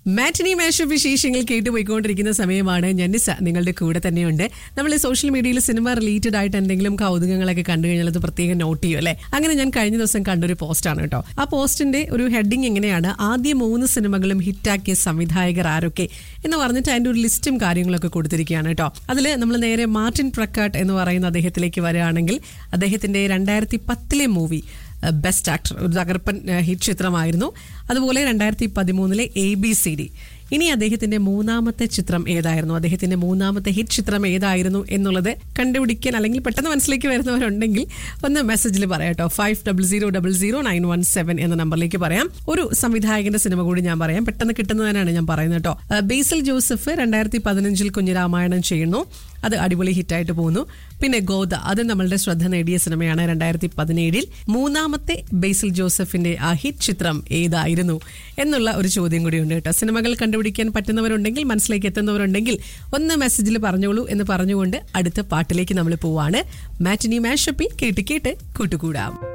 മാറ്റിനി mashup വിശേഷങ്ങൾ കേട്ടുപോയിക്കൊണ്ടിരിക്കുന്ന സമയമാണ്. ഞന്നിസ നിങ്ങളുടെ കൂടെ തന്നെയുണ്ട്. നമ്മൾ സോഷ്യൽ മീഡിയയിൽ സിനിമ റിലേറ്റഡ് ആയിട്ട് എന്തെങ്കിലും കൗതുകങ്ങളൊക്കെ കണ്ടു കഴിഞ്ഞാൽ അത് പ്രത്യേകം നോട്ട് ചെയ്യും അല്ലേ. അങ്ങനെ ഞാൻ കഴിഞ്ഞ ദിവസം കണ്ടൊരു പോസ്റ്റാണ് കേട്ടോ. ആ പോസ്റ്റിന്റെ ഒരു ഹെഡിങ് എങ്ങനെയാണ്, ആദ്യ 3 സിനിമകളും ഹിറ്റാക്കിയ സംവിധായകർ ആരൊക്കെ എന്ന് പറഞ്ഞിട്ട് അതിന്റെ ഒരു ലിസ്റ്റും കാര്യങ്ങളൊക്കെ കൊടുത്തിരിക്കുകയാണ് കേട്ടോ. അതിൽ നമ്മൾ നേരെ മാർട്ടിൻ പ്രക്കാട്ട് എന്ന് പറയുന്ന അദ്ദേഹത്തിലേക്ക് വരികയാണെങ്കിൽ അദ്ദേഹത്തിന്റെ 2010 മൂവി ബെസ്റ്റ് ആക്ടർ ഒരു തകർപ്പൻ ഹിറ്റ് ചിത്രമായിരുന്നു. അതുപോലെ 2013 ABCD. ഇനി അദ്ദേഹത്തിന്റെ 3ാമത്തെ ചിത്രം ഏതായിരുന്നു, അദ്ദേഹത്തിന്റെ 3ാമത്തെ ഹിറ്റ് ചിത്രം ഏതായിരുന്നു എന്നുള്ളത് കണ്ടുപിടിക്കാൻ അല്ലെങ്കിൽ പെട്ടെന്ന് മനസ്സിലേക്ക് വരുന്നവരുണ്ടെങ്കിൽ ഒന്ന് മെസ്സേജിൽ പറയാട്ടോ. 50000917 എന്ന നമ്പറിലേക്ക് പറയാം. ഒരു സംവിധായകന്റെ സിനിമ കൂടി ഞാൻ പറയാം, പെട്ടെന്ന് കിട്ടുന്നതിനാണ് ഞാൻ പറയുന്നത് കേട്ടോ. ബേസിൽ ജോസഫ് 2015 കുഞ്ഞിരാമായണം ചെയ്യുന്നു, അത് അടിപൊളി ഹിറ്റായിട്ട് പോകുന്നു. പിന്നെ ഗോദ, അത് നമ്മളുടെ ശ്രദ്ധ നേടിയ സിനിമയാണ് 2017. 3ാമത്തെ ബേസിൽ ജോസഫിന്റെ ആ ഹിറ്റ് ചിത്രം ഏതായിരുന്നു എന്നുള്ള ഒരു ചോദ്യം കൂടി ഉണ്ട് കേട്ടോ. സിനിമകൾ കണ്ടുപിടിക്കാൻ പറ്റുന്നവരുണ്ടെങ്കിൽ, മനസ്സിലേക്ക് എത്തുന്നവരുണ്ടെങ്കിൽ ഒന്ന് മെസ്സേജിൽ പറഞ്ഞോളൂ എന്ന് പറഞ്ഞുകൊണ്ട് അടുത്ത പാട്ടിലേക്ക് നമ്മൾ പോവാണ്. മാറ്റിനി മാഷപ്പിൽ കേട്ട് കേട്ട് കൂട്ടുകൂടാം.